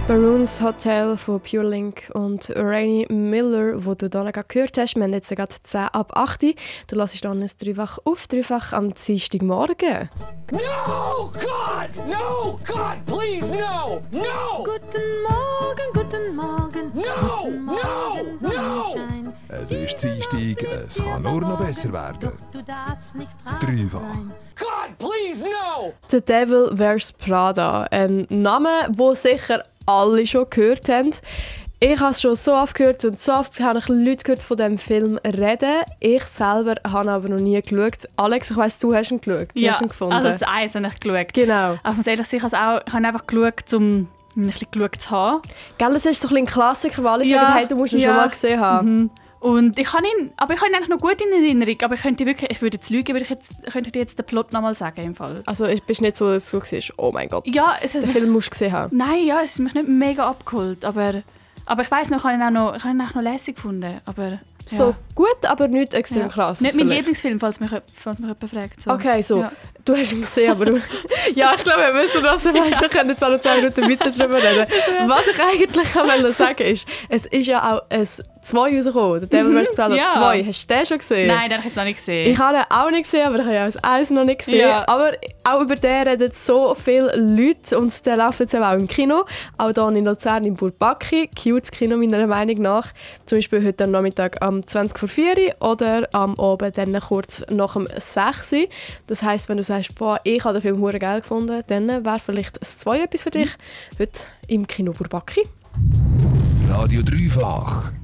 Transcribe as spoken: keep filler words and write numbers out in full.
Baroons Hotel von Pure Link und Rainy Miller, wo du hier gerade gehört hast. Wir haben jetzt gerade zehn ab acht. Du hörst dann ein Dreifach auf Dreifach am Dienstagmorgen. No, God! No, God, please, no! No! Guten Morgen, guten Morgen. No, guten no, Morgen, Sonnenschein. Es ist Dienstag, es kann nur noch besser werden. Doch du darfst nicht traurig Dreifach. sein. God, please, no! The Devil Wears Prada. Ein Name, den sicher alle schon gehört haben. Ich habe es schon so oft gehört und so oft habe ich Leute gehört von diesem Film reden. Ich selber habe aber noch nie geschaut. Alex, ich weiss, du hast ihn geschaut. Du Ja, hast ihn gefunden. also das Eis habe ich geschaut. Genau. Aber ich muss ehrlich sagen, ich habe auch- ich habe einfach geschaut, um ein bisschen geschaut zu haben. Gell, das ist so ein bisschen ein Klassiker, weil alle Ja, sagen, hey, du musst ihn ja. schon mal gesehen haben. Mhm. Und ich habe ihn, aber ich habe ihn eigentlich noch gut in Erinnerung. Aber ich könnte wirklich, ich würde jetzt lügen, würde ich jetzt, könnte dir jetzt den Plot nochmal sagen im Fall. Also ich bist nicht so, dass du siehst, oh mein Gott, Ja, es den hat, Film musst du gesehen haben. nein, ja, es hat mich nicht mega abgeholt, aber, aber ich weiss noch, ich habe ihn auch noch, ich habe ihn auch noch lässig gefunden, aber ja. So gut, aber nicht extrem Ja. krass. Nicht mein vielleicht. Lieblingsfilm, falls mich, falls mich jemand fragt. So. Okay, so. Ja. Du hast ihn gesehen, aber du... ja, ich glaube, wir müssen das weißt, wir können jetzt auch noch zehn Minuten weiter darüber reden. Was ich eigentlich wollte sagen ist, es ist ja auch ein zwei rausgekommen, der Devil Wears Prada Ja. zwei. Hast du den schon gesehen? Nein, den habe ich jetzt noch nicht gesehen. Ich habe ihn auch nicht gesehen, aber ich habe ja das eins noch nicht gesehen. Ja. Aber auch über den reden so viele Leute und der läuft jetzt eben auch im Kino. Auch hier in Luzern im Bourbaki. Cutes Kino meiner Meinung nach. Zum Beispiel heute am Nachmittag um zwanzig vor vier oder am Abend dann kurz nach dem sechs. Das heisst, wenn du sagst, boah, ich habe den Film hure geil gefunden, dann wäre vielleicht das zwei etwas für dich. Heute im Kino Bourbaki. Radio Dreifach.